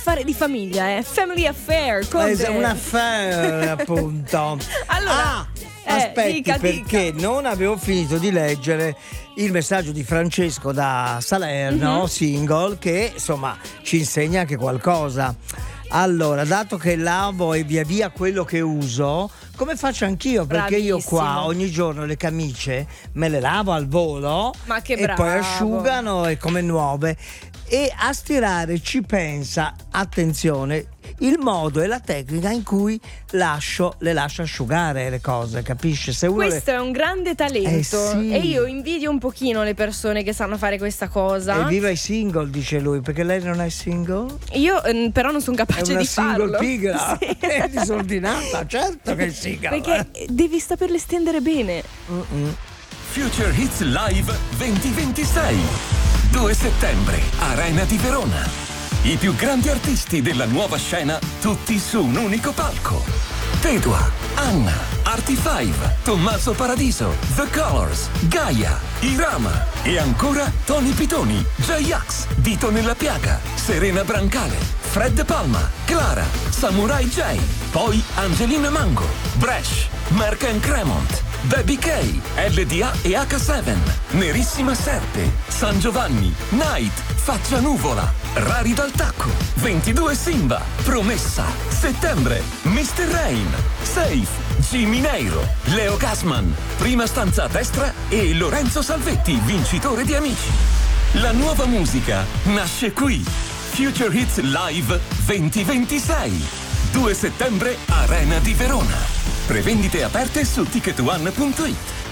affare di famiglia, family affair. È un affair, appunto. Allora, aspetti, dica. perché non avevo finito di leggere il messaggio di Francesco da Salerno, single, che insomma ci insegna anche qualcosa. Allora, dato che lavo e via via quello che uso, come faccio anch'io? Perché io qua ogni giorno le camicie me le lavo al volo, ma che e poi asciugano e come nuove. E a stirare ci pensa, attenzione, il modo e la tecnica in cui le lascio asciugare le cose, capisci? Se uno questo è un grande talento, sì. E io invidio un pochino le persone che sanno fare questa cosa. Evviva i single, dice lui, perché lei non è single? Io però non sono capace di farlo. È una single pigra, sì. È disordinata, certo che è single. Perché devi saperle stendere bene. Future Hits Live 2026, 2 settembre, Arena di Verona. I più grandi artisti della nuova scena, tutti su un unico palco. Tedua, Anna, Artie5, Tommaso Paradiso, The Colors, Gaia, Irama e ancora Tony Pitoni, J-Ax, Dito nella Piaga, Serena Brancale, Fred Palma, Clara, Samurai J, poi Angelina Mango, Bresh, Mark & Cremont, Baby K, LDA e H7, Nerissima Serpe, San Giovanni, Night, Faccia Nuvola, Rari dal Tacco, 22 Simba, Promessa, Settembre, Mr. Rain, Safe, Jimmy Neiro, Leo Gassman, Prima Stanza a Destra e Lorenzo Salvetti, vincitore di Amici. La nuova musica nasce qui. Future Hits Live 2026, 2 settembre, Arena di Verona. Prevendite aperte su ticketone.it.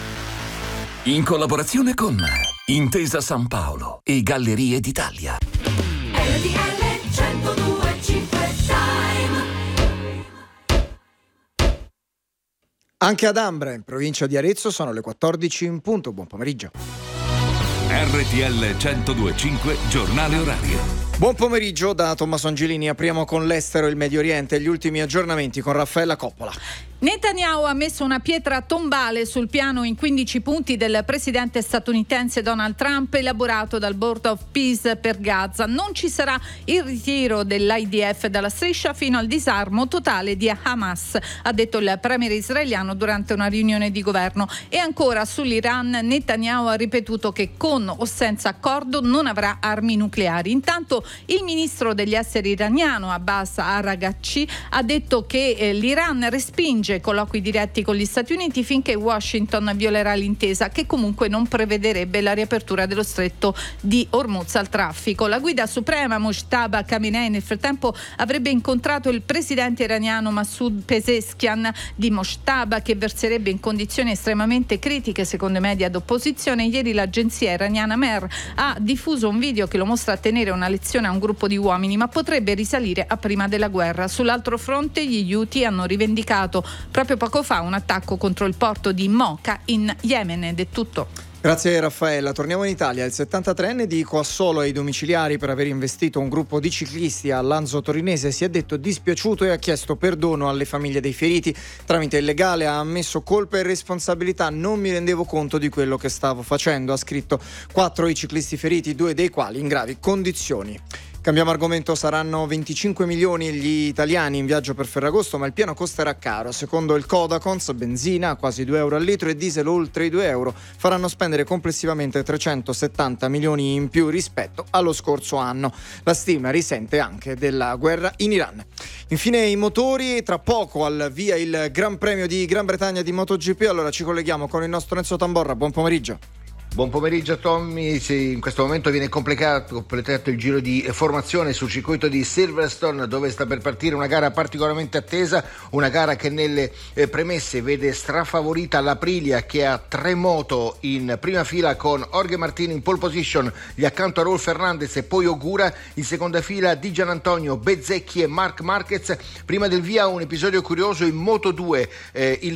In collaborazione con Intesa San Paolo e Gallerie d'Italia. RTL 102.5 Time. Anche ad Ambra, in provincia di Arezzo, sono le 14 in punto. Buon pomeriggio. RTL 102.5 giornale orario. Buon pomeriggio da Tommaso Angelini. Apriamo con l'estero e il Medio Oriente, gli ultimi aggiornamenti con Raffaella Coppola. Netanyahu ha messo una pietra tombale sul piano in 15 punti del presidente statunitense Donald Trump elaborato dal Board of Peace per Gaza. Non ci sarà il ritiro dell'IDF dalla striscia fino al disarmo totale di Hamas, ha detto il premier israeliano durante una riunione di governo. E ancora sull'Iran, Netanyahu ha ripetuto che con o senza accordo non avrà armi nucleari. Intanto il ministro degli esteri iraniano Abbas Araghchi ha detto che l'Iran respinge colloqui diretti con gli Stati Uniti finché Washington violerà l'intesa, che comunque non prevederebbe la riapertura dello stretto di Hormuz al traffico. La guida suprema Mojtaba Khamenei nel frattempo avrebbe incontrato il presidente iraniano Masoud Pezeshkian. Di Mojtaba, che verserebbe in condizioni estremamente critiche secondo i media d'opposizione, ieri l'agenzia iraniana Mer ha diffuso un video che lo mostra tenere una lezione a un gruppo di uomini, ma potrebbe risalire a prima della guerra. Sull'altro fronte gli Houthi hanno rivendicato proprio poco fa un attacco contro il porto di Mocha in Yemen. Ed è tutto. Grazie Raffaella. Torniamo in Italia. Il 73enne di Coassolo ai domiciliari per aver investito un gruppo di ciclisti a Lanzo Torinese si è detto dispiaciuto e ha chiesto perdono alle famiglie dei feriti. Tramite il legale ha ammesso colpa e responsabilità. Non mi rendevo conto di quello che stavo facendo, ha scritto. 4 i ciclisti feriti, 2 dei quali in gravi condizioni. Cambiamo argomento, saranno 25 milioni gli italiani in viaggio per Ferragosto, ma il piano costerà caro. Secondo il Codacons, benzina a quasi 2 euro al litro e diesel oltre i 2 euro faranno spendere complessivamente 370 milioni in più rispetto allo scorso anno. La stima risente anche della guerra in Iran. Infine i motori, tra poco al via il Gran Premio di Gran Bretagna di MotoGP, allora ci colleghiamo con il nostro Enzo Tamborra. Buon pomeriggio. Buon pomeriggio Tommy, in questo momento viene completato il giro di formazione sul circuito di Silverstone, dove sta per partire una gara particolarmente attesa, una gara che nelle premesse vede strafavorita l'Aprilia, che ha 3 moto in prima fila con Jorge Martin in pole position, gli accanto a Raul Fernandez e poi Ogura, in seconda fila di Gianantonio, Bezzecchi e Marc Marquez. Prima del via un episodio curioso in Moto2, il